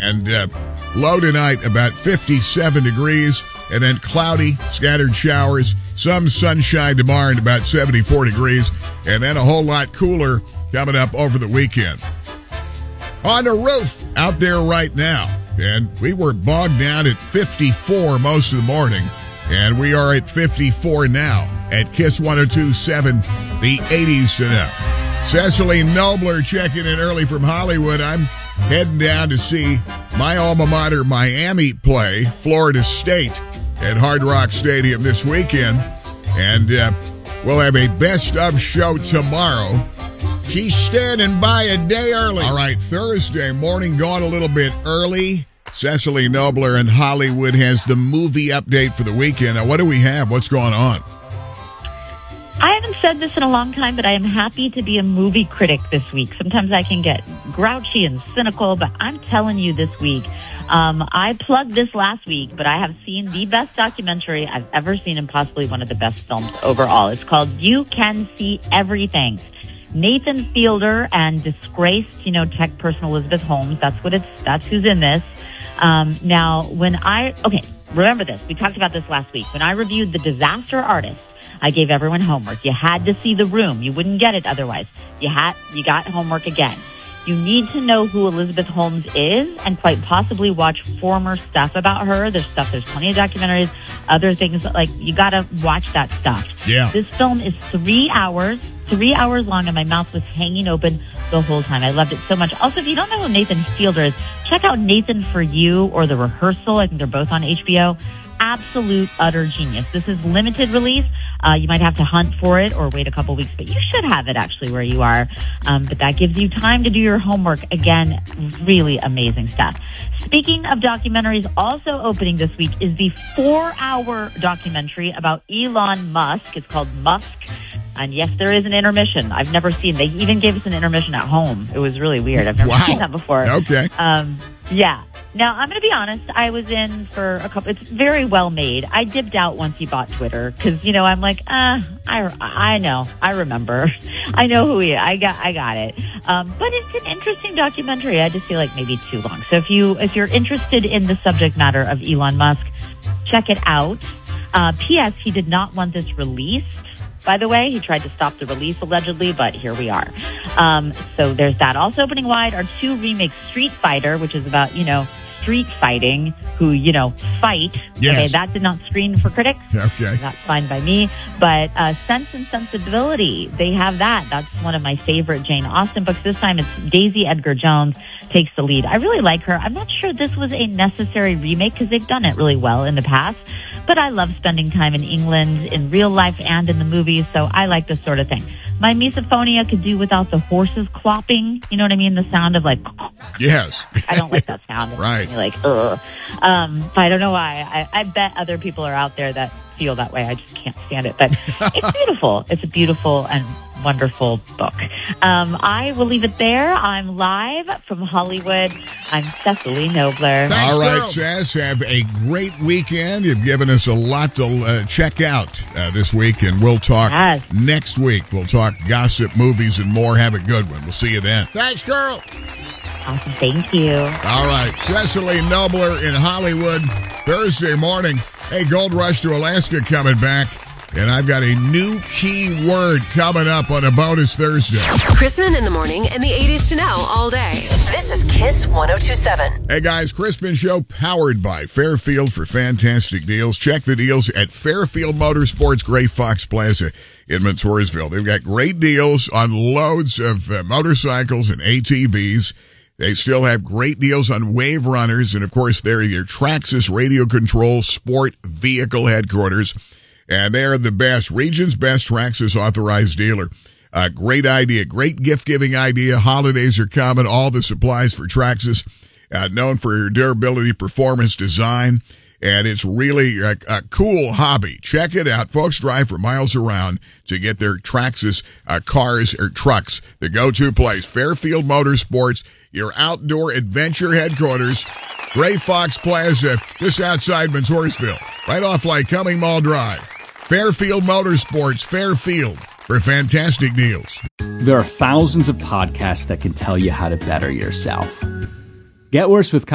And low tonight, about 57 degrees, and then cloudy, scattered showers, some sunshine tomorrow at about 74 degrees, and then a whole lot cooler coming up over the weekend. On the roof out there right now, and we were bogged down at 54 most of the morning, and we are at 54 now at KISS 102.7, the 80s to know. Cecily Nobler checking in early from Hollywood. I'm heading down to see my alma mater, Miami, play Florida State at Hard Rock Stadium this weekend. And we'll have a best of show tomorrow. She's standing by a day early. All right, Thursday morning, gone a little bit early. Cecily Nobler in Hollywood has the movie update for the weekend. Now, what do we have? What's going on? I haven't said this in a long time, but I am happy to be a movie critic this week. Sometimes I can get grouchy and cynical, but I'm telling you this week, I plugged this last week, but I have seen the best documentary I've ever seen and possibly one of the best films overall. It's called You Can See Everything. Nathan Fielder and disgraced, tech person Elizabeth Holmes. That's who's in this. Now, remember this. We talked about this last week. When I reviewed The Disaster Artist, I gave everyone homework. You had to see The Room. You wouldn't get it otherwise. You got homework again. You need to know who Elizabeth Holmes is and quite possibly watch former stuff about her. There's plenty of documentaries, other things, you got to watch that stuff. Yeah. This film is 3 hours long, and my mouth was hanging open the whole time. I loved it so much. Also, if you don't know who Nathan Fielder is, check out Nathan For You or The Rehearsal. I think they're both on HBO. Absolute, utter genius. This is limited release. You might have to hunt for it or wait a couple weeks, but you should have it actually where you are. But that gives you time to do your homework. Again, really amazing stuff. Speaking of documentaries, also opening this week is the 4-hour documentary about Elon Musk. It's called Musk. And yes, there is an intermission. I've never seen. They even gave us an intermission at home. It was really weird. I've never seen that before. Okay. Yeah. Now, I'm going to be honest. I was in for a couple. It's very well made. I dipped out once he bought Twitter because, I'm like, I know. I remember. I know who he is. I got it. But it's an interesting documentary. I just feel like maybe too long. So if you're interested in the subject matter of Elon Musk, check it out. P.S. He did not want this released. By the way, he tried to stop the release allegedly, but here we are. So there's that. Also opening wide are 2 remakes, Street Fighter, which is about, street fighting, who, fight. Yes. Okay, that did not screen for critics. Okay. That's fine by me. But Sense and Sensibility, they have that. That's one of my favorite Jane Austen books. This time it's Daisy Edgar Jones takes the lead. I really like her. I'm not sure this was a necessary remake because they've done it really well in the past. But I love spending time in England in real life and in the movies, so I like this sort of thing. My misophonia could do without the horses clopping. You know what I mean? The sound of Yes. I don't like that sound. It Right. makes me ugh. I don't know why. I bet other people are out there that feel that way. I just can't stand it. But it's beautiful. It's a beautiful and wonderful book. I will leave it there. I'm live from Hollywood. I'm Cecily Nobler. Thanks, all right, Cess, have a great weekend. You've given us a lot to check out this week, and we'll talk next week. We'll talk gossip, movies, and more. Have a good one. We'll see you then. Thanks, girl. Awesome. Thank you. All right, Cecily Nobler in Hollywood, Thursday morning. Hey, Gold Rush to Alaska coming back. And I've got a new key word coming up on a bonus Thursday. Chrisman in the morning and the 80s to know all day. This is KISS 102.7. Hey guys, Chrisman Show powered by Fairfield for fantastic deals. Check the deals at Fairfield Motorsports, Gray Fox Plaza in Montoursville. They've got great deals on loads of motorcycles and ATVs. They still have great deals on Wave Runners. And of course, they're your Traxxas radio control sport vehicle headquarters. And they're the best, region's best Traxxas authorized dealer. Great idea, great gift-giving idea. Holidays are coming. All the supplies for Traxxas, known for durability, performance, design, and it's really a cool hobby. Check it out. Folks drive for miles around to get their Traxxas cars or trucks. The go-to place, Fairfield Motorsports, your outdoor adventure headquarters. Gray Fox Plaza, just outside Montoursville, right off Lycoming Mall Drive. Fairfield Motorsports, Fairfield, for fantastic deals. There are thousands of podcasts that can tell you how to better yourself. Get Worse with